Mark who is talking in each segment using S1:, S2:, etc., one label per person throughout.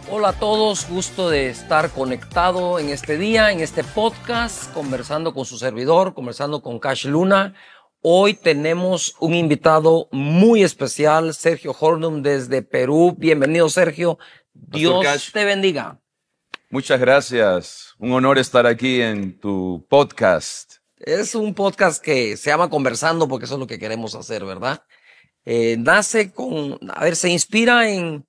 S1: Hola a todos, gusto de estar conectado en este día, en este podcast, conversando con su servidor, conversando con Cash Luna. Hoy tenemos un invitado muy especial, Sergio Hornum desde Perú. Bienvenido, Sergio. Dios
S2: Cash,
S1: te bendiga.
S2: muchas gracias. Un honor estar aquí en tu podcast.
S1: Es un podcast que se llama Conversando porque eso es lo que queremos hacer, ¿verdad? Se inspira en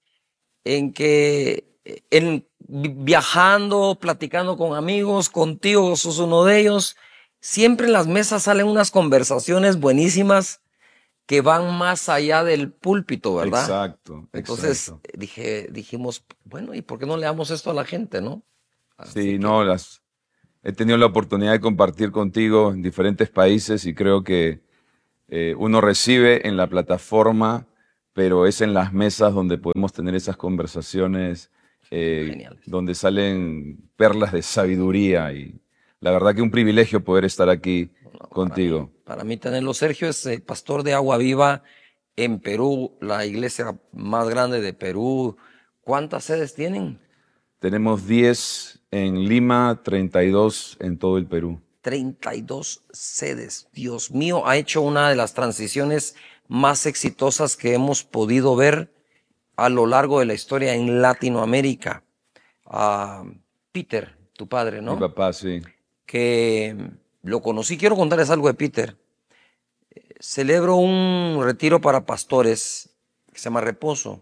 S1: viajando, platicando con amigos, contigo sos uno de ellos. Siempre en las mesas salen unas conversaciones buenísimas que van más allá del púlpito, ¿verdad?
S2: Exacto.
S1: Entonces dijimos, bueno, ¿y por qué no le damos esto a la gente, no?
S2: Sí, no, he tenido la oportunidad de compartir contigo en diferentes países y creo que uno recibe en la plataforma, pero es en las mesas donde podemos tener esas conversaciones
S1: Geniales.
S2: donde salen perlas de sabiduría y la verdad que un privilegio poder estar aquí contigo.
S1: Para mí tenerlo. Sergio es pastor de Agua Viva en Perú, la iglesia más grande de Perú. ¿Cuántas sedes tienen?
S2: Tenemos 10 en Lima, 32 en todo el Perú.
S1: 32 sedes. Dios mío, ha hecho una de las transiciones más exitosas que hemos podido ver a lo largo de la historia en Latinoamérica. Peter, tu padre, ¿no?
S2: Mi papá, sí.
S1: Que lo conocí. Quiero contarles algo de Peter. Celebro un retiro para pastores que se llama Reposo.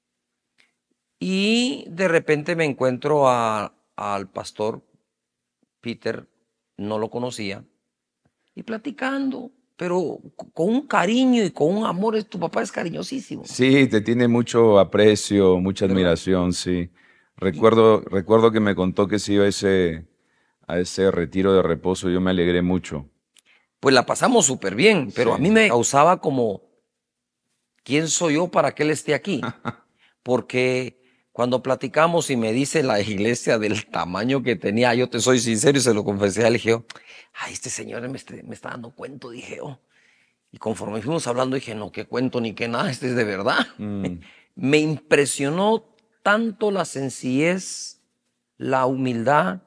S1: Y de repente me encuentro al pastor Peter, no lo conocía, y platicando, pero con un cariño y con un amor. Tu papá es cariñosísimo,
S2: Sí, te tiene mucho aprecio, mucha
S1: ¿verdad?
S2: admiración, sí. Recuerdo que me contó que se iba a ese retiro de reposo, yo me alegré mucho.
S1: Pues la pasamos súper bien, pero a mí
S2: Sí.
S1: me causaba como, ¿quién soy yo para que él esté aquí? Porque cuando platicamos y me dice la iglesia del tamaño que tenía, yo te soy sincero y se lo confesé, le dije, ay, este señor me está dando cuento, dije yo. Y conforme fuimos hablando, dije, no, qué cuento ni qué nada, este es de verdad.
S2: Mm,
S1: Me impresionó tanto la sencillez, la humildad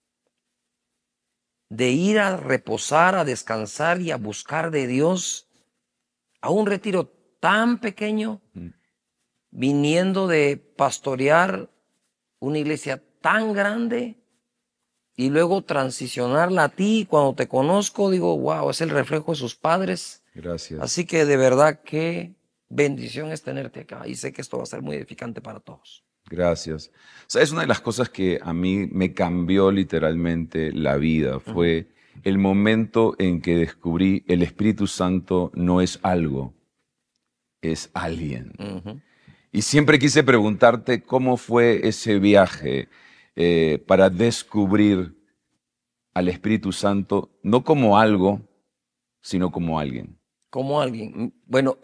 S1: de ir a reposar, a descansar y a buscar de Dios a un retiro tan pequeño,
S2: mm.
S1: viniendo de pastorear una iglesia tan grande y luego transicionarla a ti. Cuando te conozco, digo, wow, es el reflejo de sus padres.
S2: Gracias.
S1: Así que de verdad qué bendición es tenerte acá y sé que esto va a ser muy edificante para todos.
S2: Gracias. ¿Sabes? Una de las cosas que a mí me cambió literalmente la vida fue el momento en que descubrí el Espíritu Santo no es algo, es alguien. Y siempre quise preguntarte cómo fue ese viaje para descubrir al Espíritu Santo, no como algo, sino como alguien.
S1: Como alguien. Bueno,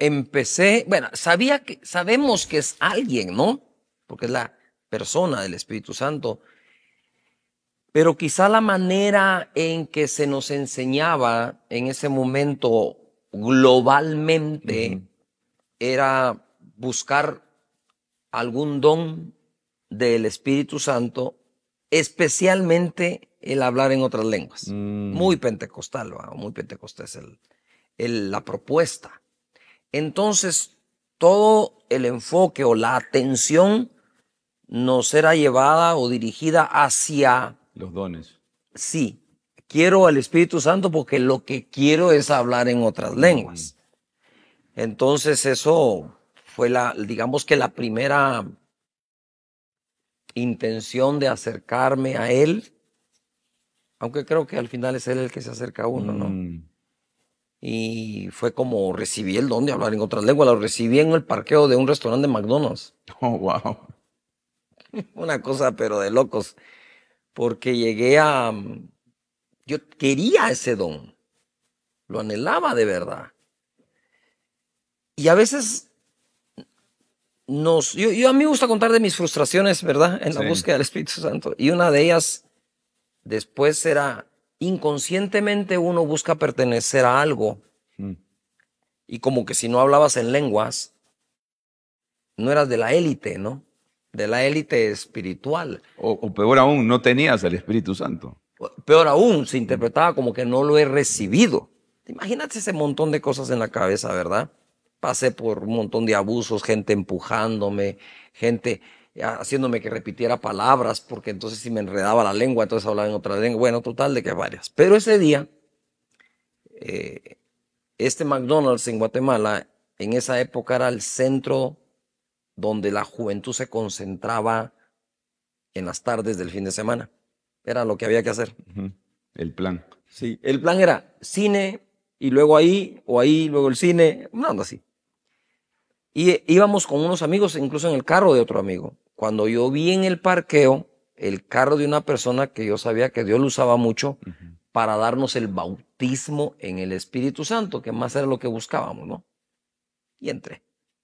S1: sabemos que es alguien, ¿no? Porque es la persona del Espíritu Santo. Pero quizá la manera en que se nos enseñaba en ese momento globalmente era buscar algún don del Espíritu Santo, especialmente el hablar en otras lenguas. Muy pentecostal, ¿va? Muy pentecostés la propuesta. Entonces, todo el enfoque o la atención nos era llevada o dirigida hacia,
S2: Los dones.
S1: sí, quiero al Espíritu Santo porque lo que quiero es hablar en otras lenguas. Entonces, eso fue digamos que la primera intención de acercarme a Él, aunque creo que al final es Él el que se acerca a uno, ¿no? Y fue como recibí el don de hablar en otras lenguas. Lo recibí en el parqueo de un restaurante de McDonald's.
S2: Oh, wow.
S1: Una cosa, pero de locos. Porque yo quería ese don. Lo anhelaba de verdad. Y a veces a mí me gusta contar de mis frustraciones, ¿verdad? En la búsqueda del Espíritu Santo. Y una de ellas, después era, inconscientemente uno busca pertenecer a algo. Y como que si no hablabas en lenguas, no eras de la élite, ¿no? de la élite espiritual.
S2: O peor aún, no tenías al Espíritu Santo.
S1: Peor aún, se interpretaba como que no lo he recibido. Imagínate ese montón de cosas en la cabeza, ¿verdad? Pasé por un montón de abusos, gente empujándome, gente haciéndome que repitiera palabras, porque entonces si me enredaba la lengua, entonces hablaba en otra lengua. Bueno, total de que varias. Pero ese día, este McDonald's en Guatemala, en esa época era el centro donde la juventud se concentraba en las tardes del fin de semana. Era lo que había que hacer.
S2: Ujú. El plan.
S1: Sí. El plan era cine y luego ahí, o ahí, luego el cine, una onda así. Y íbamos con unos amigos, incluso en el carro de otro amigo. Cuando yo vi en el parqueo el carro de una persona que yo sabía que Dios lo usaba mucho para darnos el bautismo en el Espíritu Santo, que más era lo que buscábamos, ¿no? Y entré.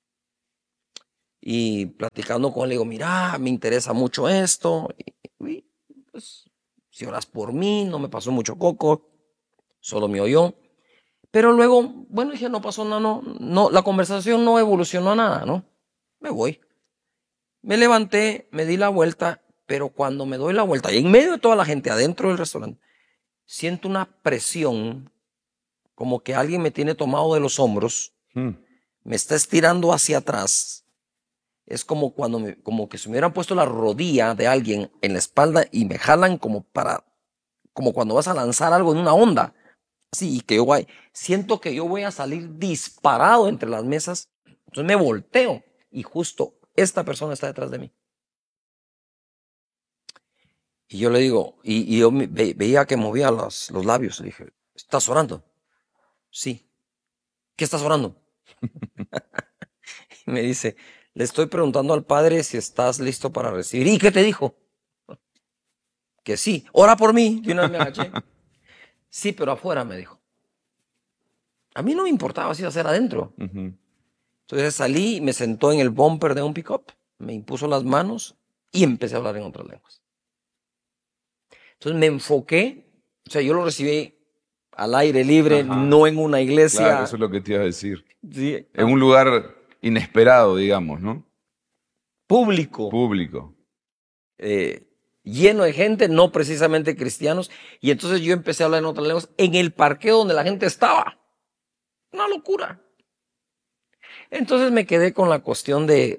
S1: Y platicando con él, le digo, mira, me interesa mucho esto. Y, pues, si oras por mí, no me pasó mucho coco, solo me oyó. Pero luego, bueno, dije, no pasó nada, no, la conversación no evolucionó a nada, ¿no? Me voy. Me levanté, me di la vuelta, pero cuando me doy la vuelta, y en medio de toda la gente adentro del restaurante, siento una presión, como que alguien me tiene tomado de los hombros, me está estirando hacia atrás. Es como cuando como que se me hubieran puesto la rodilla de alguien en la espalda y me jalan como cuando vas a lanzar algo en una onda. Sí, que siento que yo voy a salir disparado entre las mesas. Entonces me volteo y justo esta persona está detrás de mí. Y yo le digo, y yo veía que movía los labios. Le dije, ¿estás orando? Sí. ¿Qué estás orando? Y me dice, le estoy preguntando al Padre si estás listo para recibir. ¿Y qué te dijo? Que sí. Ora por mí. Y una vez me agaché. Sí, pero afuera, me dijo. A mí no me importaba si iba a ser adentro. Entonces salí y me sentó en el bumper de un pick-up, me impuso las manos y empecé a hablar en otras lenguas. Entonces me enfoqué, o sea, yo lo recibí al aire libre, no en una iglesia.
S2: Claro, eso es lo que te iba a decir.
S1: Sí,
S2: En un lugar inesperado, digamos, ¿no?
S1: público.
S2: Público.
S1: Lleno de gente, no precisamente cristianos. Y entonces yo empecé a hablar en otras lenguas en el parqueo donde la gente estaba. Una locura. Entonces me quedé con la cuestión de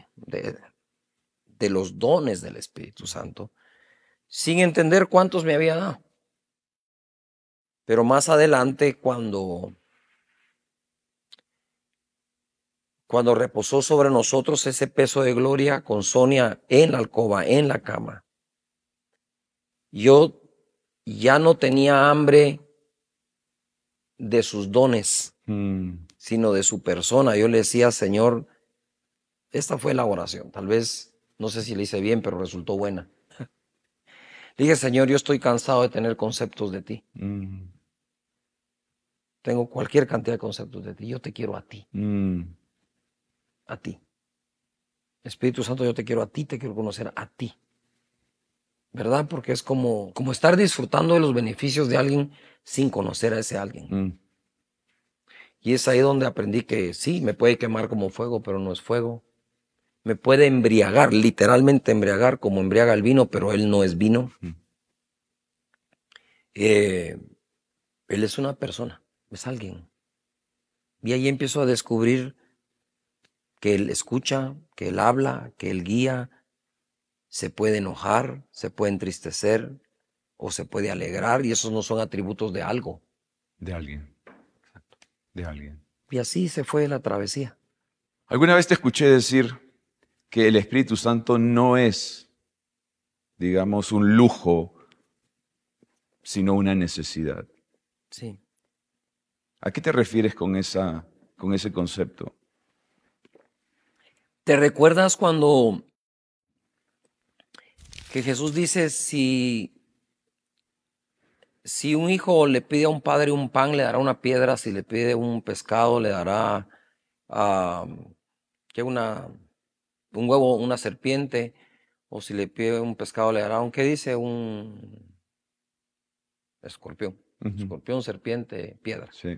S1: los dones del Espíritu Santo, sin entender cuántos me había dado. Pero más adelante, cuando reposó sobre nosotros ese peso de gloria con Sonia en la alcoba, en la cama, yo ya no tenía hambre de sus dones, sino de su persona. Yo le decía, Señor, esta fue la oración. Tal vez, no sé si le hice bien, pero resultó buena. Le dije, Señor, yo estoy cansado de tener conceptos de ti. Tengo cualquier cantidad de conceptos de ti. Yo te quiero a ti. A ti. Espíritu Santo, yo te quiero a ti, te quiero conocer a ti. ¿Verdad? Porque es como estar disfrutando de los beneficios de alguien sin conocer a ese alguien. Y es ahí donde aprendí que sí, me puede quemar como fuego, pero no es fuego. Me puede embriagar, literalmente embriagar, como embriaga el vino, pero él no es vino. Él es una persona, es alguien. Y ahí empiezo a descubrir que él escucha, que él habla, que él guía. Se puede enojar, se puede entristecer o se puede alegrar, y esos no son atributos de algo.
S2: De alguien. Exacto. De alguien.
S1: Y así se fue la travesía.
S2: Alguna vez te escuché decir que el Espíritu Santo no es, digamos, un lujo, sino una necesidad.
S1: Sí.
S2: ¿A qué te refieres con ese concepto?
S1: ¿Te recuerdas cuando que Jesús dice, si un hijo le pide a un padre un pan, le dará una piedra; si le pide un pescado, le dará un huevo, una serpiente; o si le pide un pescado, le dará ¿qué dice? Un escorpión. Escorpión, serpiente, piedra.
S2: Sí.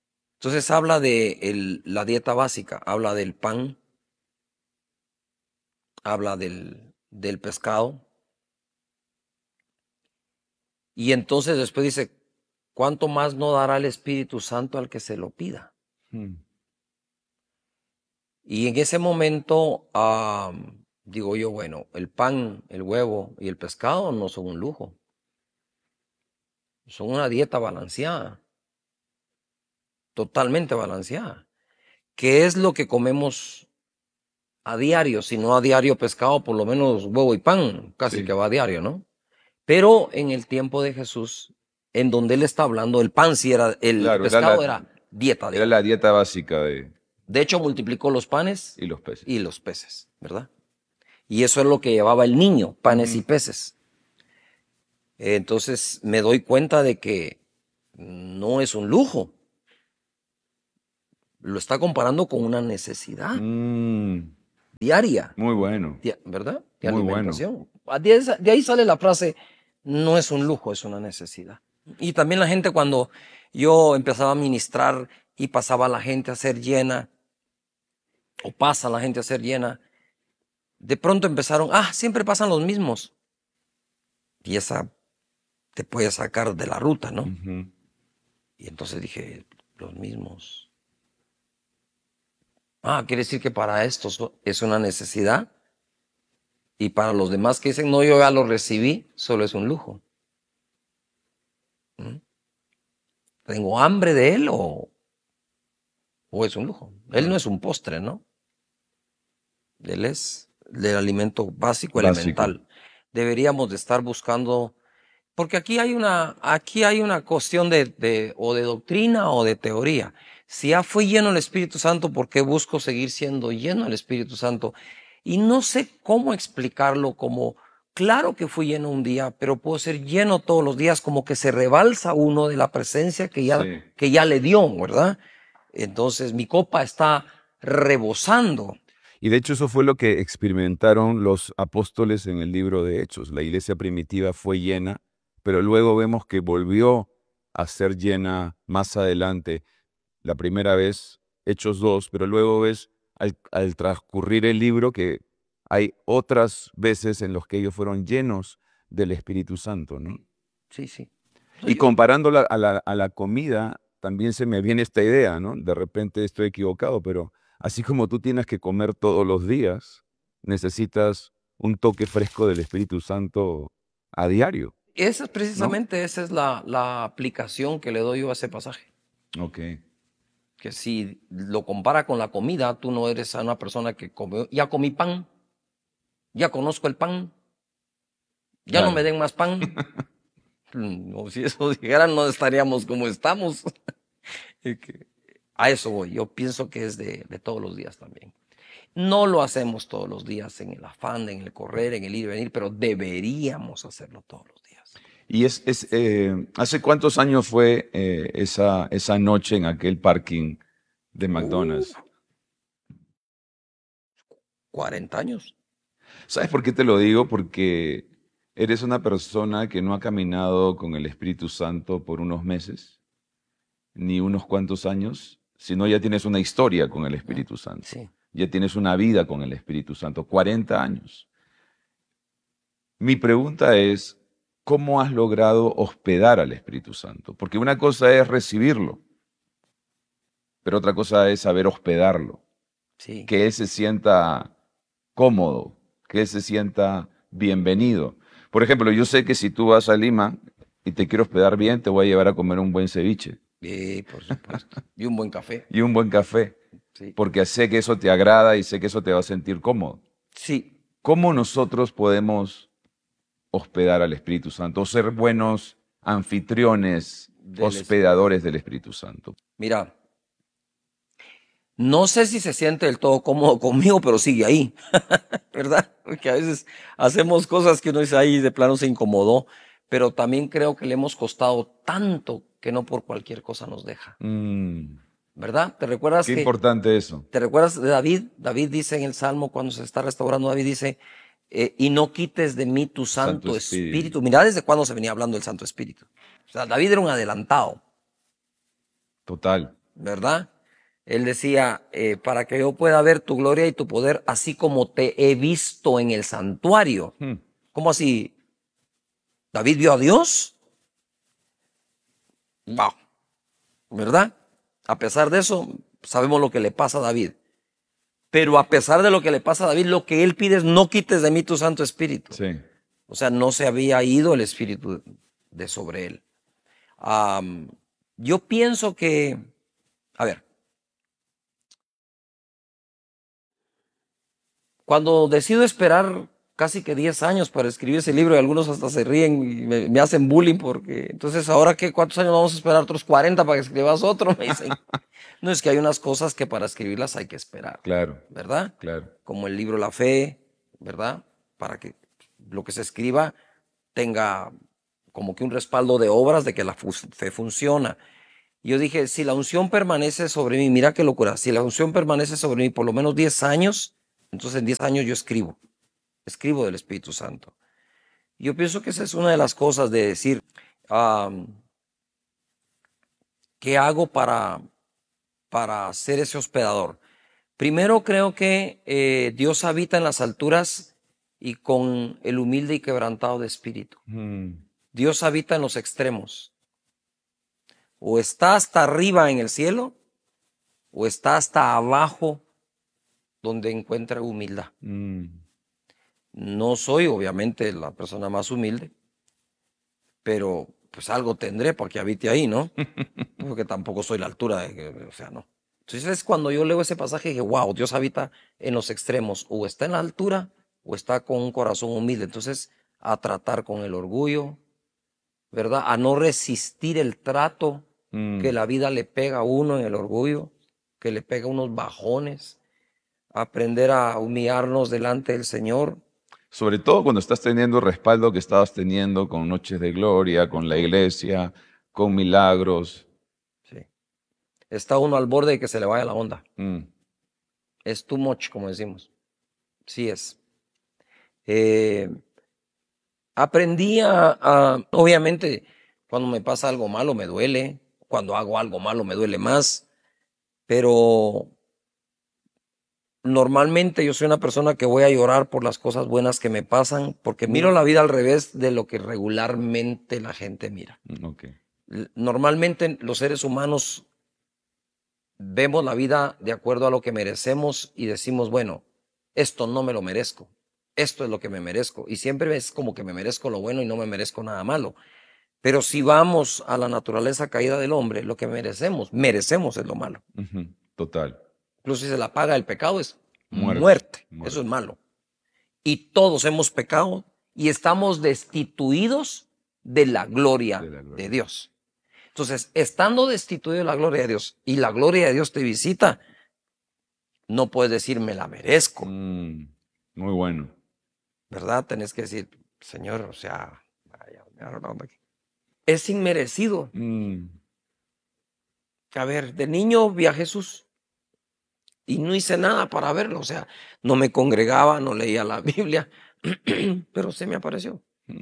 S1: Entonces habla de la dieta básica, habla del pan, habla del pescado. Y entonces después dice, ¿cuánto más no dará el Espíritu Santo al que se lo pida?
S2: Mm.
S1: Y en ese momento, digo yo, bueno, el pan, el huevo y el pescado no son un lujo. Son una dieta balanceada, totalmente balanceada. ¿Qué es lo que comemos a diario? Si no a diario pescado, por lo menos huevo y pan, casi que
S2: Sí,
S1: va a diario, ¿no? Pero en el tiempo de Jesús, en donde él está hablando, el pan sí era, el
S2: claro,
S1: pescado era dieta
S2: era la
S1: diaria.
S2: dieta básica
S1: De hecho, multiplicó los panes
S2: y los peces.
S1: y los peces, ¿verdad? Y eso es lo que llevaba el niño, panes y
S2: Ujú.
S1: peces. Entonces me doy cuenta de que no es un lujo. Lo está comparando con una necesidad
S2: Mm,
S1: diaria,
S2: muy bueno,
S1: ¿verdad? De
S2: muy bueno.
S1: alimentación. De ahí sale la frase, no es un lujo, es una necesidad. Y también la gente cuando yo empezaba a ministrar y pasaba a la gente a ser llena, o pasa la gente a ser llena, de pronto empezaron, siempre pasan los mismos. Y esa te puede sacar de la ruta, ¿no?
S2: Ujú.
S1: Y entonces dije, los mismos. Quiere decir que para estos es una necesidad. Y para los demás que dicen, no, yo ya lo recibí, solo es un lujo. ¿Mm? ¿Tengo hambre de él o es un lujo? Él no
S2: Claro.
S1: es un postre, ¿no? Él es del alimento básico,
S2: Básico.
S1: elemental. Deberíamos de estar buscando, porque aquí hay una cuestión o de doctrina o de teoría. Si ya fui lleno del Espíritu Santo, ¿por qué busco seguir siendo lleno del Espíritu Santo? Y no sé cómo explicarlo como, claro que fui lleno un día, pero puedo ser lleno todos los días, como que se rebalsa uno de la presencia
S2: Sí.
S1: que ya le dio, ¿verdad? Entonces mi copa está rebosando.
S3: Y de hecho eso fue lo que experimentaron los apóstoles en el libro de Hechos. La iglesia primitiva fue llena, pero luego vemos que volvió a ser llena más adelante. La primera vez, Hechos 2, pero luego ves al transcurrir el libro que hay otras veces en los que ellos fueron llenos del Espíritu Santo, ¿no?
S1: Sí, sí.
S3: Y comparándola a la comida, también se me viene esta idea, ¿no? De repente estoy equivocado, pero así como tú tienes que comer todos los días, necesitas un toque fresco del Espíritu Santo a diario,
S1: Esa es
S3: ¿no?
S1: precisamente, esa es la aplicación que le doy yo a ese pasaje.
S2: Ok.
S1: Que si lo compara con la comida, tú no eres una persona que come, ya comí pan, ya conozco el pan, ya no me
S2: Claro.
S1: den más pan. O si eso dijeran, no estaríamos como estamos. Y a eso voy, yo pienso que es de todos los días también. No lo hacemos todos los días en el afán, en el correr, en el ir y venir, pero deberíamos hacerlo todos los días.
S2: ¿Y hace cuántos años fue esa noche en aquel parking de
S1: Uh,
S2: McDonald's?
S1: 40 años.
S2: ¿Sabes por qué te lo digo? Porque eres una persona que no ha caminado con el Espíritu Santo por unos meses, ni unos cuantos años, sino ya tienes una historia con el Espíritu Santo.
S1: Sí.
S2: Ya tienes una vida con el Espíritu Santo, 40 años. Mi pregunta es, ¿cómo has logrado hospedar al Espíritu Santo? Porque una cosa es recibirlo, pero otra cosa es saber hospedarlo.
S1: Sí.
S2: Que Él se sienta cómodo, que Él se sienta bienvenido. Por ejemplo, yo sé que si tú vas a Lima y te quiero hospedar bien, te voy a llevar a comer un buen ceviche
S1: Por supuesto. Y un buen café.
S2: y un buen café,
S1: Sí.
S2: porque sé que eso te agrada y sé que eso te va a sentir cómodo.
S1: Sí.
S2: ¿Cómo nosotros podemos hospedar al Espíritu Santo o ser buenos anfitriones, hospedadores del Espíritu Santo?
S1: Mira, no sé si se siente del todo cómodo conmigo, pero sigue ahí, ¿verdad? Porque a veces hacemos cosas que uno dice ahí de plano se incomodó, pero también creo que le hemos costado tanto que no por cualquier cosa nos deja, ¿verdad?
S2: Qué importante eso.
S1: ¿Te recuerdas de David? David dice en el Salmo cuando se está restaurando, David dice, y no quites de mí tu
S2: Santo
S1: Santo
S2: Espíritu.
S1: Espíritu. Mira desde cuándo se venía hablando del Santo Espíritu. O sea, David era un adelantado,
S2: Total.
S1: ¿verdad? Él decía, para que yo pueda ver tu gloria y tu poder, así como te he visto en el santuario. ¿Cómo así? ¿David vio a Dios? Wow, ¿verdad? A pesar de eso, sabemos lo que le pasa a David. Pero a pesar de lo que le pasa a David, lo que él pide es: no quites de mí tu Santo Espíritu.
S2: Sí.
S1: O sea, no se había ido el Espíritu de sobre él. Yo pienso que, a ver, cuando decido esperar casi que 10 años para escribir ese libro, y algunos hasta se ríen y me hacen bullying porque, entonces, ¿ahora qué? ¿Cuántos años vamos a esperar? ¿Otros 40 para que escribas otro? Me dicen. No, es que hay unas cosas que para escribirlas hay que esperar.
S2: Claro.
S1: ¿Verdad?
S2: Claro.
S1: Como el libro La Fe, ¿verdad? Para que lo que se escriba tenga como que un respaldo de obras de que la fe funciona. Y yo dije, si la unción permanece sobre mí, mira qué locura, si la unción permanece sobre mí por lo menos 10 años, entonces en 10 años yo escribo del Espíritu Santo. Yo pienso que esa es una de las cosas de decir, ¿qué hago para ser ese hospedador? Primero, creo que Dios habita en las alturas y con el humilde y quebrantado de espíritu. Dios habita en los extremos. O está hasta arriba en el cielo, o está hasta abajo donde encuentra humildad. No soy, obviamente, la persona más humilde, pero pues algo tendré para que habite ahí, ¿no? Porque tampoco soy la altura, o sea, no. Entonces, cuando yo leo ese pasaje, dije, wow, Dios habita en los extremos, o está en la altura, o está con un corazón humilde. Entonces, a tratar con el orgullo, ¿verdad? A no resistir el trato que la vida le pega a uno en el orgullo, que le pega unos bajones, aprender a humillarnos delante del Señor.
S2: Sobre todo cuando estás teniendo el respaldo que estabas teniendo con Noches de Gloria, con la iglesia, con milagros.
S1: Sí. Está uno al borde de que se le vaya la onda. Es too much, como decimos. Sí es. Aprendí obviamente, cuando me pasa algo malo me duele, cuando hago algo malo me duele más, pero normalmente yo soy una persona que voy a llorar por las cosas buenas que me pasan, porque miro la vida al revés de lo que regularmente la gente mira.
S2: Okay.
S1: Normalmente los seres humanos vemos la vida de acuerdo a lo que merecemos y decimos, bueno, esto no me lo merezco, esto es lo que me merezco. Y siempre es como que me merezco lo bueno y no me merezco nada malo. Pero si vamos a la naturaleza caída del hombre, lo que merecemos es lo malo.
S2: Total.
S1: Incluso si se la paga el pecado es muerte. Eso es malo. Y todos hemos pecado y estamos destituidos de la gloria de Dios. Entonces, estando destituido de la gloria de Dios y la gloria de Dios te visita, no puedes decir, me la merezco.
S2: Muy bueno.
S1: ¿Verdad? Tenés que decir, Señor, o sea, es inmerecido. A ver, de niño vi a Jesús y no hice nada para verlo. O sea, no me congregaba, no leía la Biblia, pero se me apareció.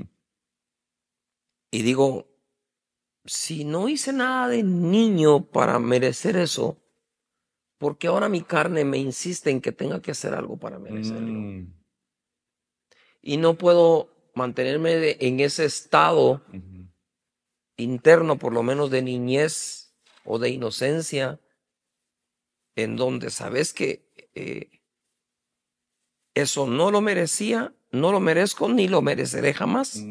S1: Y digo, si no hice nada de niño para merecer eso, ¿por qué ahora mi carne me insiste en que tenga que hacer algo para merecerlo? Y no puedo mantenerme en ese estado interno, por lo menos de niñez o de inocencia, en donde sabes que eso no lo merecía, no lo merezco ni lo mereceré jamás.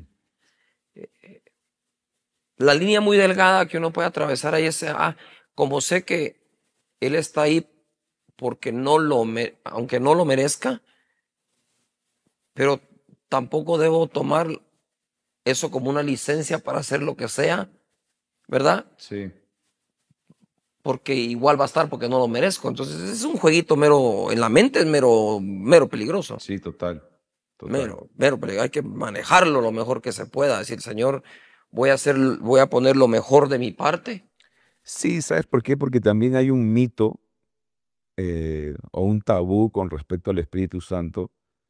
S1: La línea muy delgada que uno puede atravesar ahí es, como sé que Él está ahí porque aunque no lo merezca, pero tampoco debo tomar eso como una licencia para hacer lo que sea, ¿verdad?
S2: Sí.
S1: Porque igual va a estar porque no lo merezco. Entonces es un jueguito mero, en la mente es mero peligroso.
S2: Sí, total.
S1: Mero peligroso. Hay que manejarlo lo mejor que se pueda. Decir, Señor, voy a poner lo mejor de mi parte.
S3: Sí, ¿sabes por qué? Porque también hay un mito o un tabú con respecto al Espíritu Santo.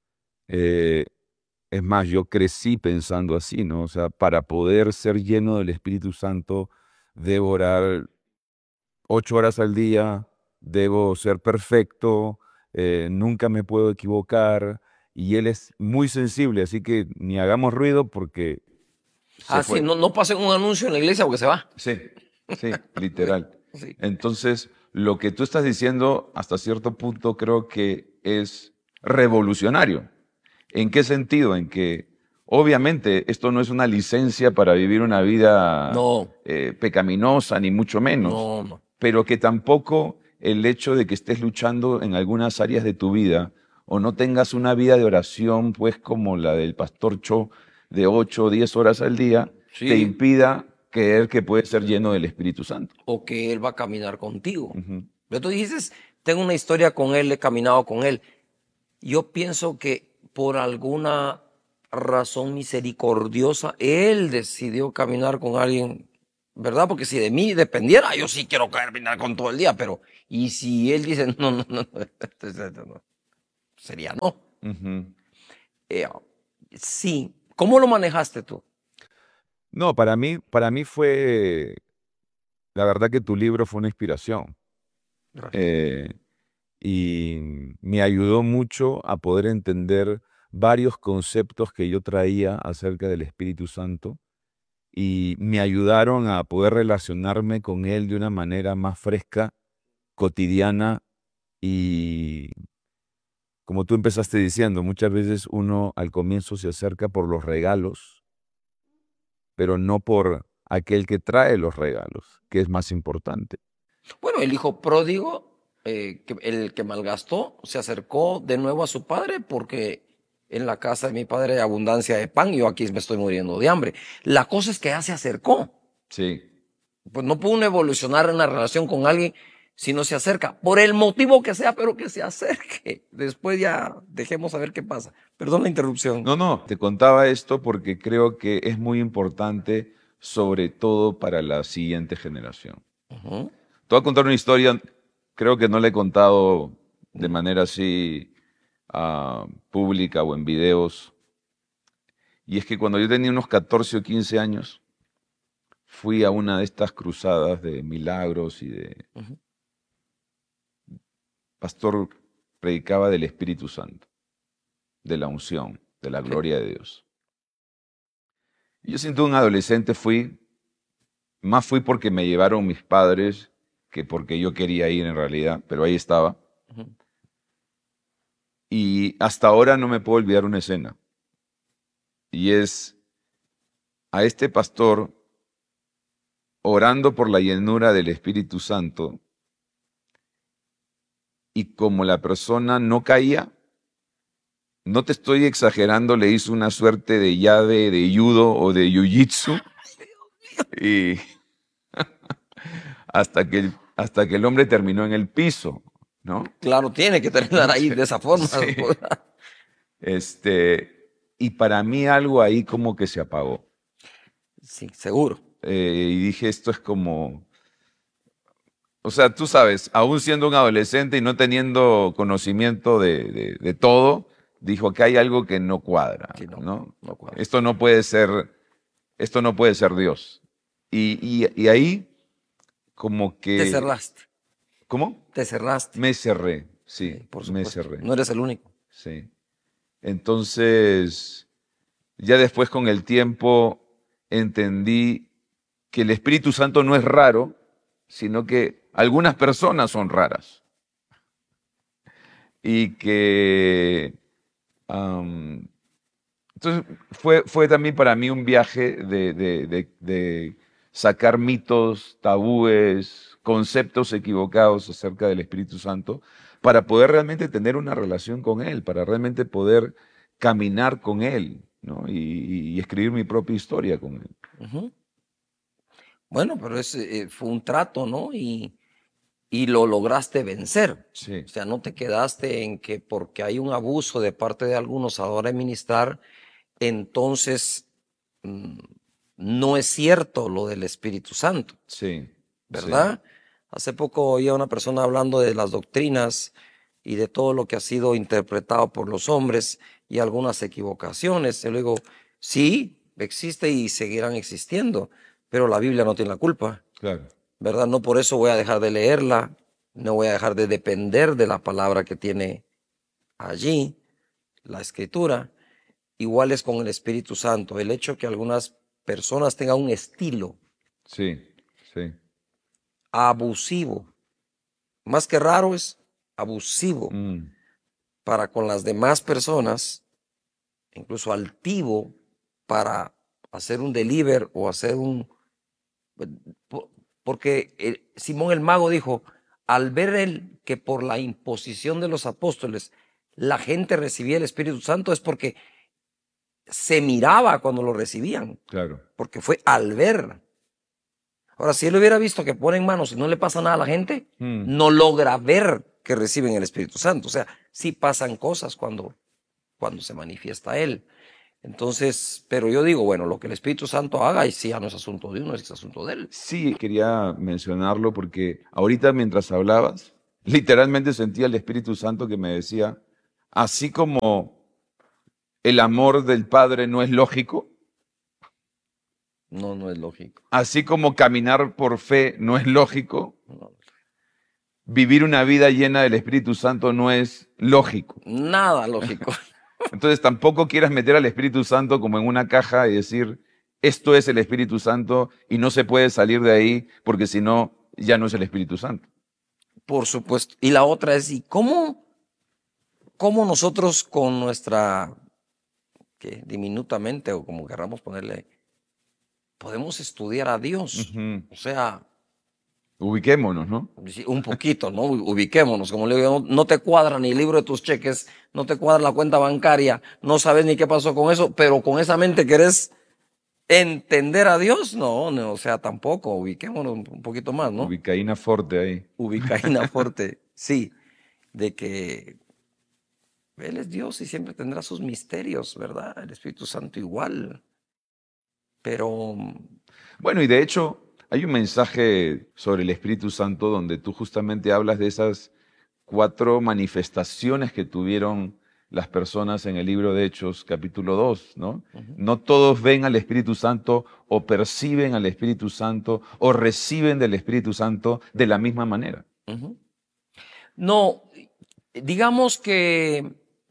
S3: Es más, yo crecí pensando así, ¿no? O sea, para poder ser lleno del Espíritu Santo, debo orar 8 horas al día, debo ser perfecto, nunca me puedo equivocar, y él es muy sensible, así que ni hagamos ruido porque se
S1: Sí,
S3: fue.
S1: no pasen un anuncio en la iglesia porque se va.
S2: Sí, sí, literal.
S1: Sí.
S2: Entonces, lo que tú estás diciendo hasta cierto punto creo que es revolucionario. ¿En qué sentido? En que obviamente esto no es una licencia para vivir una vida
S1: No,
S2: pecaminosa, ni mucho menos,
S1: no.
S2: pero que tampoco el hecho de que estés luchando en algunas áreas de tu vida o no tengas una vida de oración, pues como la del pastor Cho, de 8 o 10 horas al día, te
S1: Sí,
S2: impida creer que puedes ser lleno del Espíritu Santo.
S1: o que él va a caminar contigo.
S2: Ujú.
S1: Pero tú dices, tengo una historia con él, he caminado con él. Yo pienso que por alguna razón misericordiosa, él decidió caminar con alguien, ¿verdad? Porque si de mí dependiera, yo sí quiero caminar con todo el día, pero, y si él dice, no, sería no.
S2: Ujú.
S1: Eh, sí, ¿cómo lo manejaste tú?
S3: No, para mí fue, la verdad que tu libro fue una inspiración.
S1: Gracias.
S3: eh, y me ayudó mucho a poder entender varios conceptos que yo traía acerca del Espíritu Santo y me ayudaron a poder relacionarme con él de una manera más fresca, cotidiana y como tú empezaste diciendo, muchas veces uno al comienzo se acerca por los regalos, pero no por aquel que trae los regalos, que es más importante.
S1: Bueno, el hijo pródigo, el que malgastó, se acercó de nuevo a su padre porque en la casa de mi padre hay abundancia de pan y yo aquí me estoy muriendo de hambre. La cosa es que ya se acercó.
S2: Sí.
S1: Pues no puede uno evolucionar en una relación con alguien si no se acerca, por el motivo que sea, pero que se acerque. Después ya dejemos a ver qué pasa. Perdón la interrupción.
S2: No, te contaba esto porque creo que es muy importante, sobre todo para la siguiente generación.
S1: Ujú.
S2: Te voy a contar una historia, creo que no la he contado de manera así pública o en videos. Y es que cuando yo tenía unos 14 o 15 años, fui a una de estas cruzadas de milagros y de
S1: Ujú.
S2: pastor predicaba del Espíritu Santo, de la unción, de la
S1: Sí.
S2: gloria de Dios. Y yo siendo un adolescente más fui porque me llevaron mis padres que porque yo quería ir en realidad, pero ahí estaba.
S1: Ujú.
S2: Y hasta ahora no me puedo olvidar una escena. Y es a este pastor orando por la llenura del Espíritu Santo y como la persona no caía, no te estoy exagerando, le hizo una suerte de llave de judo o de jiu-jitsu y hasta que el hombre terminó en el piso, ¿no?
S1: Claro, tiene que terminar ahí de esa forma.
S2: Sí. Y para mí algo ahí como que se apagó.
S1: Sí, seguro.
S2: Y dije, esto es como, o sea, tú sabes, aún siendo un adolescente y no teniendo conocimiento de todo, dijo que hay algo que no cuadra,
S1: Sí,
S2: ¿no?
S1: no cuadra.
S2: Esto no puede ser Dios. Y ahí como
S1: Te
S2: que,
S1: cerraste,
S2: ¿cómo?
S1: te cerraste.
S2: Me cerré,
S1: Sí,
S2: sí,
S1: por
S2: me
S1: supuesto.
S2: cerré,
S1: No eres el único.
S2: sí. Entonces, ya después con el tiempo entendí que el Espíritu Santo no es raro, sino que algunas personas son raras. Y que entonces fue también para mí un viaje de sacar mitos, tabúes, conceptos equivocados acerca del Espíritu Santo, para poder realmente tener una relación con Él, para realmente poder caminar con Él, ¿no? Y escribir mi propia historia con Él.
S1: Ujú. Bueno, pero fue un trato, ¿no? Y lo lograste vencer.
S2: Sí,
S1: O sea, no te quedaste en que porque hay un abuso de parte de algunos a la hora de ministrar, entonces mm, no es cierto lo del Espíritu Santo,
S2: sí, sí,
S1: ¿verdad? Hace poco oía una persona hablando de las doctrinas y de todo lo que ha sido interpretado por los hombres y algunas equivocaciones. Y luego, sí, existe y seguirán existiendo, pero la Biblia no tiene la culpa,
S2: claro.
S1: ¿verdad? No por eso voy a dejar de leerla, No voy a dejar de depender de la palabra que tiene allí, la Escritura. Igual es con el Espíritu Santo. El hecho que algunas personas tengan un estilo
S2: Sí, sí.
S1: abusivo, más que raro, es abusivo
S2: Mm,
S1: para con las demás personas, incluso altivo para hacer un deliver o hacer un... Porque Simón el Mago dijo, al ver él que por la imposición de los apóstoles la gente recibía el Espíritu Santo, es porque se miraba cuando lo recibían,
S2: claro.
S1: porque fue al ver. Ahora, si él hubiera visto que ponen manos y no le pasa nada a la gente,
S2: Mm.
S1: no logra ver que reciben el Espíritu Santo. O sea, sí pasan cosas cuando se manifiesta él. Entonces, pero yo digo, bueno, lo que el Espíritu Santo haga, y si ya no es asunto de uno, es asunto de él.
S2: Sí, quería mencionarlo porque ahorita mientras hablabas, literalmente sentía el Espíritu Santo que me decía, así como el amor del Padre no es lógico,
S1: No, no es lógico.
S2: así como caminar por fe no es lógico,
S1: No.
S2: vivir una vida llena del Espíritu Santo no es lógico.
S1: Nada lógico.
S2: Entonces tampoco quieras meter al Espíritu Santo como en una caja y decir, esto es el Espíritu Santo y no se puede salir de ahí porque si no, ya no es el Espíritu Santo.
S1: Por supuesto. Y la otra es, ¿y cómo nosotros con nuestra, que diminutamente o como queramos ponerle, podemos estudiar a Dios?
S2: Ujú.
S1: O sea,
S2: Ubiquémonos, ¿no?
S1: sí, un poquito, ¿no? Ubiquémonos, como le digo, no te cuadra ni el libro de tus cheques, no te cuadra la cuenta bancaria, no sabes ni qué pasó con eso, pero con esa mente querés entender a Dios, no, no, o sea, tampoco, ubiquémonos un poquito más, ¿no?
S2: Ubicaína Forte ahí.
S1: Ubicaína fuerte, sí, de que Él es Dios y siempre tendrá sus misterios, ¿verdad? El Espíritu Santo igual, pero
S2: Bueno, y de hecho, hay un mensaje sobre el Espíritu Santo donde tú justamente hablas de esas 4 manifestaciones que tuvieron las personas en el libro de Hechos, capítulo 2, ¿no? No todos ven al Espíritu Santo o perciben al Espíritu Santo o reciben del Espíritu Santo de la misma manera.
S1: no, digamos que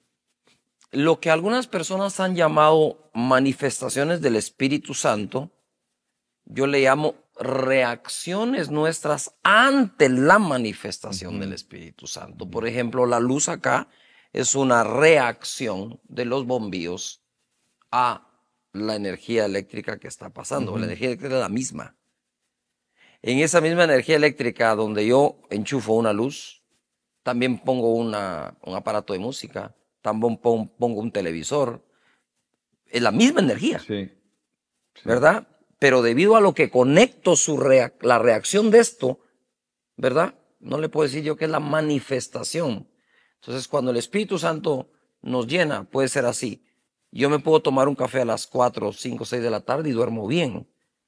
S1: lo que algunas personas han llamado manifestaciones del Espíritu Santo, yo le llamo reacciones nuestras ante la manifestación del Espíritu Santo. Por ejemplo, la luz acá es una reacción de los bombillos a la energía eléctrica que está pasando. La energía eléctrica es la misma. En esa misma energía eléctrica donde yo enchufo una luz, también pongo un aparato de música, también pongo un televisor. Es la misma energía,
S2: Sí. Sí.
S1: ¿verdad? Pero debido a lo que conecto la reacción de esto, ¿verdad? No le puedo decir yo que es la manifestación. Entonces, cuando el Espíritu Santo nos llena, puede ser así. Yo me puedo tomar un café a las 4, 5, 6 de la tarde y duermo bien.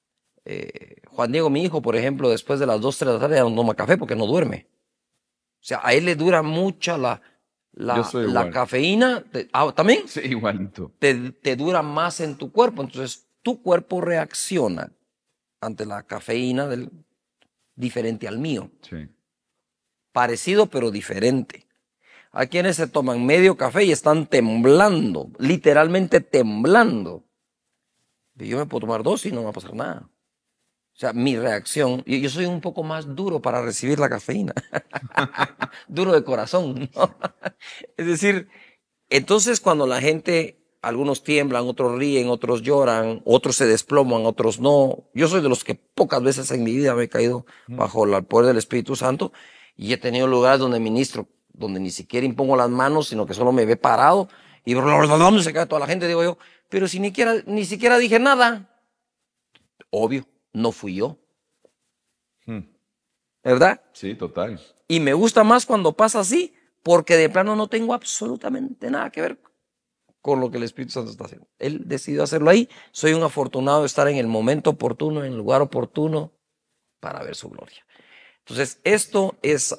S1: Juan Diego, mi hijo, por ejemplo, después de las 2, 3 de la tarde ya no toma café porque no duerme. O sea, a él le dura mucha
S2: Yo soy
S1: la
S2: igual.
S1: cafeína. ¿También?
S2: Sí, igualito.
S1: Te dura más en tu cuerpo. Entonces, tu cuerpo reacciona ante la cafeína diferente al mío.
S2: Sí.
S1: Parecido, pero diferente. Hay quienes se toman medio café y están temblando, literalmente temblando. Y yo me puedo tomar 2 y no me va a pasar nada. O sea, mi reacción, yo soy un poco más duro para recibir la cafeína. Duro de corazón, ¿no? Es decir, entonces cuando la gente, algunos tiemblan, otros ríen, otros lloran, otros se desploman, otros no. Yo soy de los que pocas veces en mi vida me he caído bajo el poder del Espíritu Santo y he tenido lugares donde ministro, donde ni siquiera impongo las manos, sino que solo me ve parado y se cae toda la gente, digo yo, pero si ni siquiera dije nada. Obvio, no fui yo,
S2: Hmm.
S1: ¿verdad?
S2: Sí, total.
S1: Y me gusta más cuando pasa así, porque de plano no tengo absolutamente nada que ver con lo que el Espíritu Santo está haciendo. Él decidió hacerlo ahí. Soy un afortunado de estar en el momento oportuno, en el lugar oportuno, para ver su gloria. Entonces, esto es,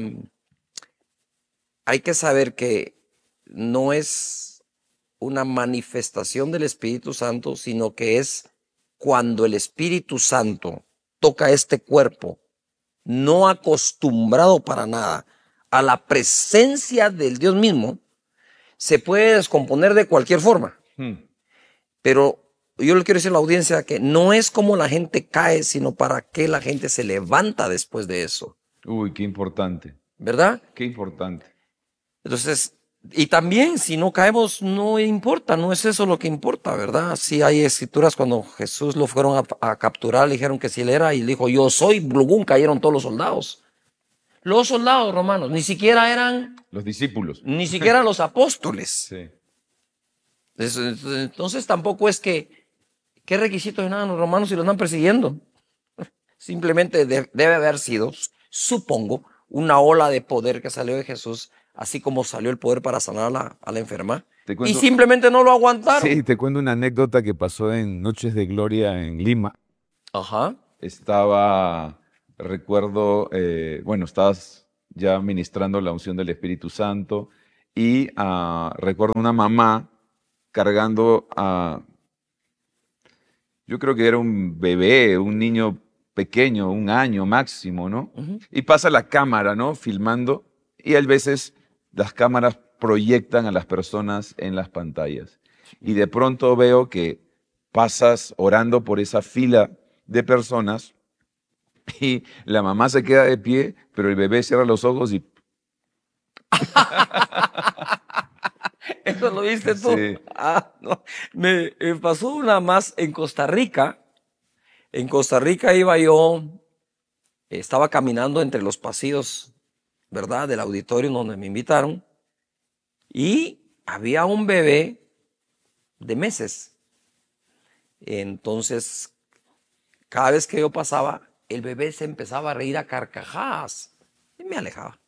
S1: hay que saber que no es una manifestación del Espíritu Santo, sino que es cuando el Espíritu Santo toca este cuerpo no acostumbrado para nada a la presencia del Dios mismo, se puede descomponer de cualquier forma. Pero yo le quiero decir a la audiencia que no es como la gente cae, sino para qué la gente se levanta después de eso.
S2: Uy, qué importante,
S1: ¿Verdad?
S2: qué importante.
S1: Entonces, y también si no caemos, no importa, no es eso lo que importa, ¿verdad? Sí hay escrituras cuando Jesús lo fueron a capturar, le dijeron que si él era, y le dijo, yo soy, blugún, cayeron todos los soldados. Los soldados romanos, ni siquiera eran,
S2: Los discípulos.
S1: ni siquiera los apóstoles.
S2: Sí.
S1: Entonces tampoco es que, ¿qué requisitos eran los romanos si los están persiguiendo? Simplemente debe haber sido, supongo, una ola de poder que salió de Jesús, así como salió el poder para sanar a la enferma. Y simplemente no lo aguantaron.
S3: Sí, te cuento una anécdota que pasó en Noches de Gloria en Lima.
S1: Ajá.
S2: Recuerdo, bueno, estabas ya ministrando la unción del Espíritu Santo y recuerdo una mamá cargando yo creo que era un bebé, un niño pequeño, 1 año máximo, ¿no? Y pasa la cámara, ¿no? Filmando, y a veces las cámaras proyectan a las personas en las pantallas. Y de pronto veo que pasas orando por esa fila de personas y la mamá se queda de pie, pero el bebé cierra los ojos y...
S1: ¿Eso lo viste tú?
S2: Sí.
S1: No. Me pasó una más en Costa Rica. En Costa Rica iba yo, estaba caminando entre los pasillos, ¿verdad?, del auditorio donde me invitaron, y había un bebé de meses. Entonces, cada vez que yo pasaba, el bebé se empezaba a reír a carcajadas y me alejaba.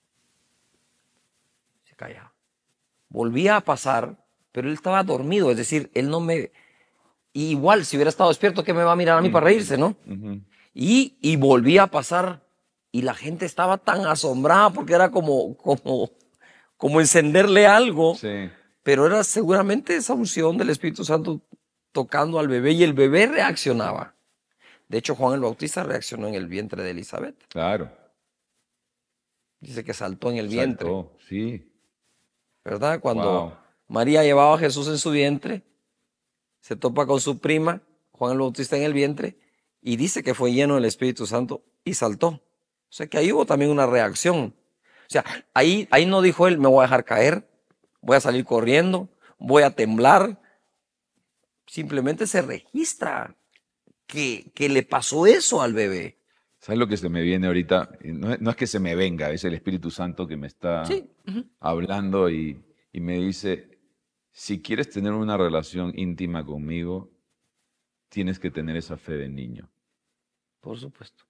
S1: Se callaba. Volvía a pasar, pero él estaba dormido, es decir, él no me... Y igual, si hubiera estado despierto, ¿qué me va a mirar a mí para reírse, no? Y volvía a pasar, y la gente estaba tan asombrada porque era como encenderle algo,
S2: Sí.
S1: pero era seguramente esa unción del Espíritu Santo tocando al bebé, y el bebé reaccionaba. De hecho, Juan el Bautista reaccionó en el vientre de Elizabeth.
S2: Claro.
S1: Dice que saltó en el vientre.
S2: Saltó, sí.
S1: ¿Verdad? Cuando
S2: Wow.
S1: María llevaba a Jesús en su vientre, se topa con su prima, Juan el Bautista, en el vientre, y dice que fue lleno del Espíritu Santo y saltó. O sea que ahí hubo también una reacción. O sea, ahí no dijo él, me voy a dejar caer, voy a salir corriendo, voy a temblar. Simplemente se registra que le pasó eso al bebé.
S2: ¿Sabes lo que se me viene ahorita? No es que se me venga, es el Espíritu Santo que me está
S1: Sí.
S2: hablando y me dice, si quieres tener una relación íntima conmigo, tienes que tener esa fe de niño.
S1: Por supuesto.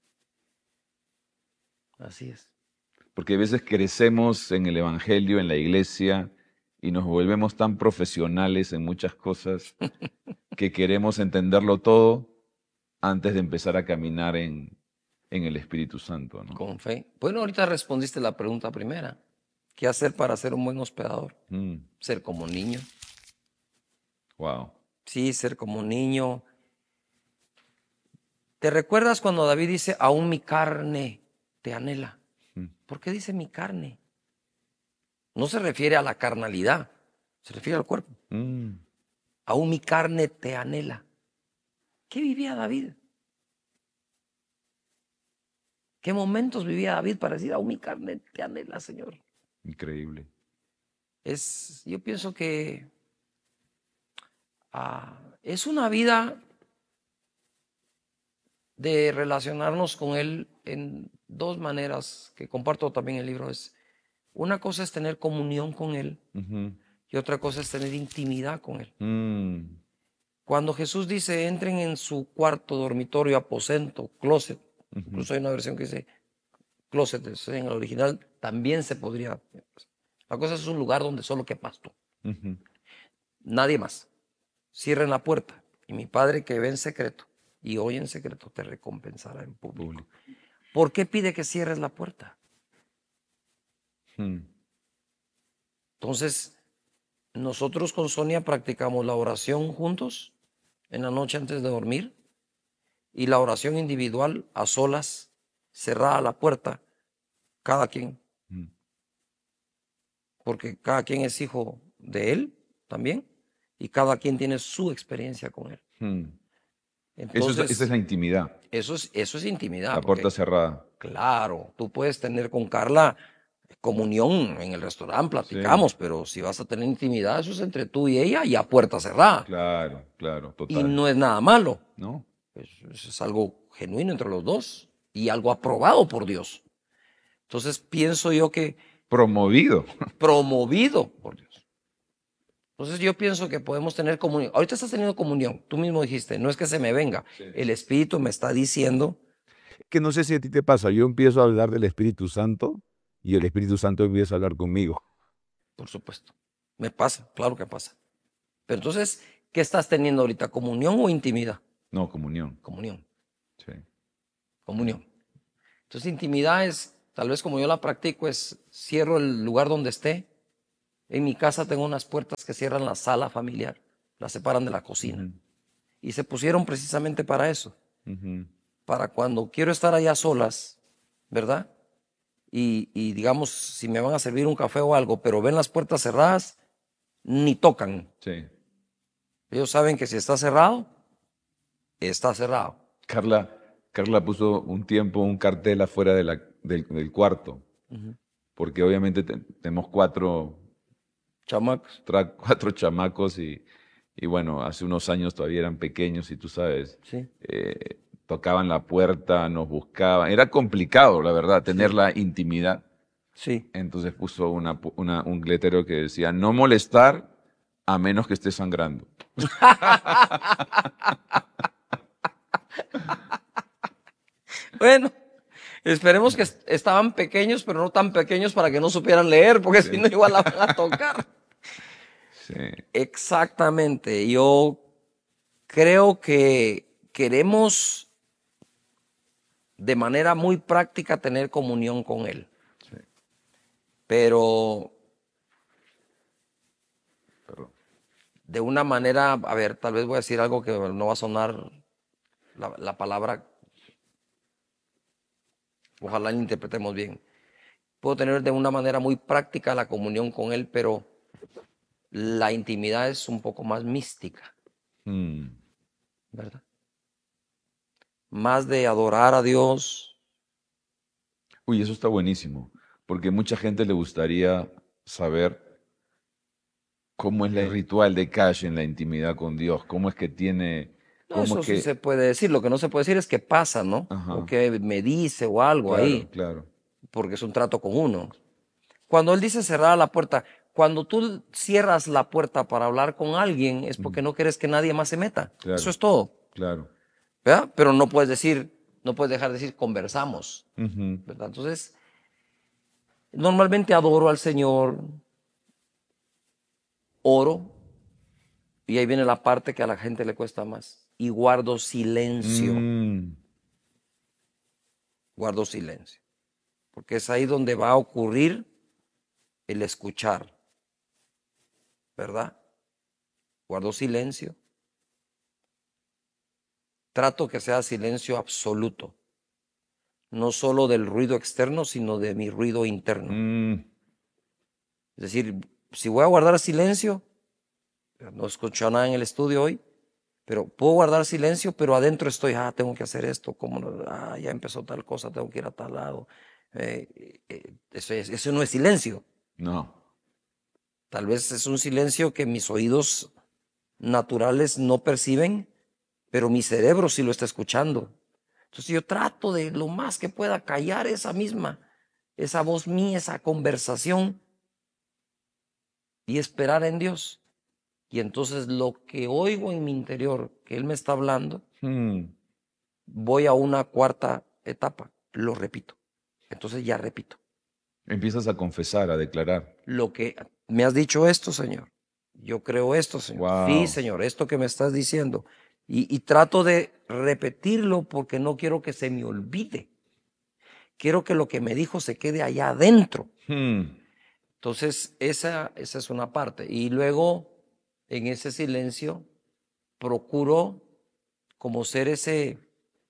S1: Así es.
S2: Porque a veces crecemos en el Evangelio, en la iglesia, y nos volvemos tan profesionales en muchas cosas que queremos entenderlo todo antes de empezar a caminar en el Espíritu Santo, ¿no?
S1: Con fe. Bueno, ahorita respondiste la pregunta primera. ¿Qué hacer para ser un buen hospedador? Ser como un niño.
S2: Wow.
S1: Sí, ser como un niño. ¿Te recuerdas cuando David dice, aún mi carne te anhela? ¿Por qué dice mi carne? No se refiere a la carnalidad, se refiere al cuerpo. Aún mi carne te anhela. ¿Qué vivía David? ¿Qué momentos vivía David para decir, aún mi carne te anhela, Señor?
S2: Increíble.
S1: Yo pienso que es una vida de relacionarnos con Él en dos maneras que comparto también en el libro. Una cosa es tener comunión con Él y otra cosa es tener intimidad con Él. Cuando Jesús dice, entren en su cuarto, dormitorio, aposento, closet, incluso hay una versión que dice closet, en el original también se podría. La cosa es un lugar donde solo quepas tú. Nadie más. Cierren la puerta y mi Padre que ve en secreto y oye en secreto te recompensará en público. ¿Por qué pide que cierres la puerta? Entonces, nosotros con Sonia practicamos la oración juntos en la noche antes de dormir y la oración individual a solas cerrada la puerta, cada quien,
S2: Mm.
S1: porque cada quien es hijo de él también y cada quien tiene su experiencia con él.
S2: Mm. Esa es
S1: Entonces,
S2: la intimidad,
S1: eso es intimidad,
S2: la
S1: porque
S2: puerta cerrada.
S1: claro, tú puedes tener con Carla comunión en el restaurante,
S2: Sí,
S1: platicamos, pero si vas a tener intimidad, eso es entre tú y ella y a puerta cerrada.
S2: claro, claro,
S1: Y
S2: total.
S1: no es nada malo.
S2: ¿No?
S1: Eso es algo genuino entre los dos y algo aprobado por Dios. Entonces pienso yo que
S2: Promovido.
S1: promovido por Dios. Entonces yo pienso que podemos tener comunión. Ahorita estás teniendo comunión. Tú mismo dijiste, no es que se me venga. El Espíritu me está diciendo,
S3: Que no sé si a ti te pasa, yo empiezo a hablar del Espíritu Santo y el Espíritu Santo empieza a hablar conmigo.
S1: por supuesto, me pasa, claro que pasa. Pero entonces, ¿qué estás teniendo ahorita? ¿Comunión o intimidad?
S2: No, comunión.
S1: Comunión,
S2: Sí.
S1: comunión. Entonces intimidad es, tal vez como yo la practico, es cierro el lugar donde esté. En mi casa tengo unas puertas que cierran la sala familiar, la separan de la cocina.
S2: Ujú,
S1: Y se pusieron precisamente para eso,
S2: ujú.
S1: para cuando quiero estar allá solas, ¿verdad? Y digamos, si me van a servir un café o algo, pero ven las puertas cerradas, ni tocan.
S2: Sí.
S1: Ellos saben que si está cerrado, está cerrado.
S2: Carla, Carla puso un tiempo un cartel afuera del cuarto,
S1: Ujú.
S2: porque obviamente tenemos
S1: Chamacos,
S2: cuatro chamacos y bueno, hace unos años todavía eran pequeños y tú sabes,
S1: sí,
S2: tocaban la puerta, nos buscaban. Era complicado, la verdad, tener
S1: sí,
S2: la intimidad.
S1: sí.
S2: Entonces puso un letrero que decía, no molestar a menos que esté sangrando.
S1: Bueno, esperemos que estaban pequeños, pero no tan pequeños para que no supieran leer, porque si no igual la van a tocar.
S2: Sí.
S1: Exactamente. Yo creo que queremos de manera muy práctica tener comunión con Él.
S2: Sí,
S1: Pero
S2: perdón.
S1: de una manera, a ver, tal vez voy a decir algo que no va a sonar la palabra, ojalá la interpretemos bien. Puedo tener de una manera muy práctica la comunión con Él, pero la intimidad es un poco más mística,
S2: Mm.
S1: ¿verdad? Más de adorar a Dios.
S2: Uy, eso está buenísimo, porque mucha gente le gustaría saber cómo es el ritual de Cash en la intimidad con Dios, cómo es que tiene,
S1: No,
S2: cómo es
S1: eso sí se
S2: que...
S1: puede decir. Lo que no se puede decir es que pasa, ¿no? O
S2: Ajá,
S1: que me dice o algo
S2: claro,
S1: ahí,
S2: claro.
S1: porque es un trato con uno. Cuando él dice cerrar la puerta, cuando tú cierras la puerta para hablar con alguien es
S2: Mm,
S1: porque no quieres que nadie más se meta. Eso
S2: claro,
S1: es todo,
S2: claro.
S1: ¿verdad? Pero no puedes decir, no puedes dejar de decir conversamos,
S2: Ujú.
S1: ¿verdad? Entonces, normalmente adoro al Señor, oro, y ahí viene la parte que a la gente le cuesta más. Y
S2: Mm,
S1: guardo silencio, porque es ahí donde va a ocurrir el escuchar, ¿verdad? Guardo silencio. Trato que sea silencio absoluto, no solo del ruido externo, sino de mi ruido interno.
S2: mm,
S1: Es decir, si voy a guardar silencio, no escucho nada en el estudio hoy, pero puedo guardar silencio, pero adentro estoy, tengo que hacer esto, como, ya empezó tal cosa, tengo que ir a tal lado. Eso no es silencio.
S2: no.
S1: Tal vez es un silencio que mis oídos naturales no perciben, pero mi cerebro sí lo está escuchando. Entonces yo trato de lo más que pueda callar esa voz mía, esa conversación y esperar en Dios. Y entonces lo que oigo en mi interior, que Él me está hablando,
S2: Mm.
S1: voy a una cuarta etapa, lo repito. Entonces ya repito.
S2: Empiezas a confesar, a declarar.
S1: Lo que me has dicho esto, Señor. Yo creo esto, Señor. Sí,
S2: Wow.
S1: Señor, esto que me estás diciendo. Y trato de repetirlo porque no quiero que se me olvide. Quiero que lo que me dijo se quede allá adentro.
S2: Mm,
S1: Entonces, esa es una parte. Y luego, en ese silencio, procuro como ser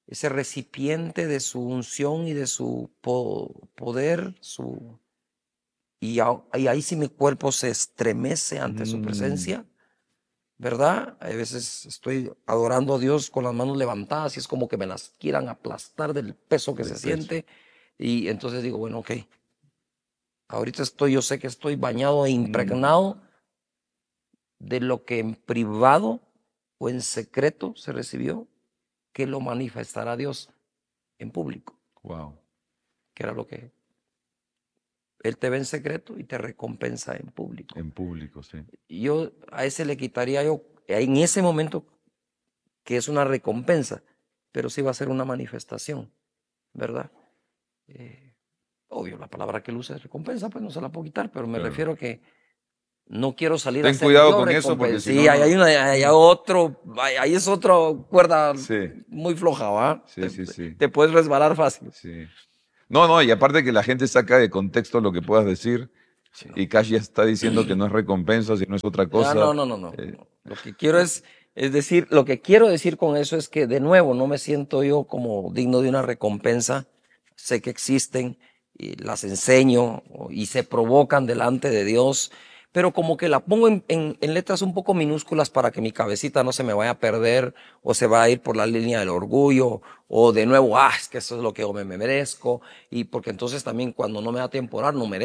S1: ese recipiente de su unción y de su poder, y ahí sí mi cuerpo se estremece ante su presencia, ¿verdad? A veces estoy adorando a Dios con las manos levantadas y es como que me las quieran aplastar del peso que se siente. Y entonces digo, bueno, ok, ahorita yo sé que estoy bañado e impregnado de lo que en privado o en secreto se recibió, que lo manifestará Dios en público.
S2: Wow.
S1: Que era lo que Él te ve en secreto y te recompensa en público.
S2: En público, sí.
S1: Y yo a ese le quitaría en ese momento, que es una recompensa, pero sí va a ser una manifestación, ¿verdad? Obvio, la palabra que él usa es recompensa, pues no se la puedo quitar, pero me refiero a que no quiero salir a
S2: Ten
S1: hacer
S2: cuidado
S1: yo
S2: con eso, porque
S1: recompensa.
S2: si
S1: Sí,
S2: no,
S1: ahí es otra cuerda
S2: Sí.
S1: muy floja, ¿va?
S2: Sí.
S1: Te puedes resbalar fácil.
S2: Sí. No, y aparte que la gente saca de contexto lo que puedas decir,
S1: Sí,
S2: y Cash ya está diciendo que no es recompensa, sino es otra cosa.
S1: No. Lo que quiero es decir, lo que quiero decir con eso es que de nuevo no me siento yo como digno de una recompensa. Sé que existen y las enseño y se provocan delante de Dios, pero como que la pongo en letras un poco minúsculas para que mi cabecita no se me vaya a perder o se vaya a ir por la línea del orgullo o de nuevo, es que eso es lo que yo me merezco, y porque entonces también cuando no me da tiempo a orar no merezco.